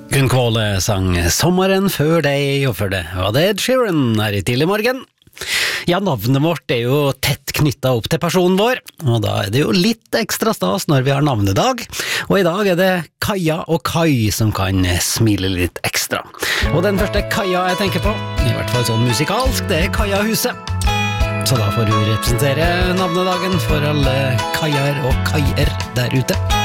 Gunn Kvåle sang Sommeren før deg, og før det var det Ed Sheeran her i tidlig morgen. Ja, navnet vårt er jo tett knyttet opp til personen vår, og da er det jo litt ekstra stas når vi har navnedag. Og i dag er det Kaja og Kai som kan smile litt ekstra. Og den første Kaja jeg tenker på, i hvert fall sånn musikalsk, det er Kaja Huset. Så da får du representere navnedagen for alle Kajaer og Kaier der ute.